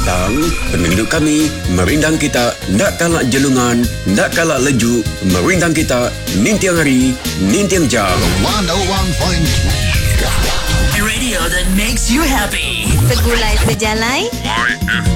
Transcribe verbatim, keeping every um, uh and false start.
Bintang, penunduk kami, merindang kita, ndak kalak jelungan, ndak kalak leju, merindang kita, nintiang hari, nintiang jam. one oh one point three Radio that makes you happy. Segulai sejalai.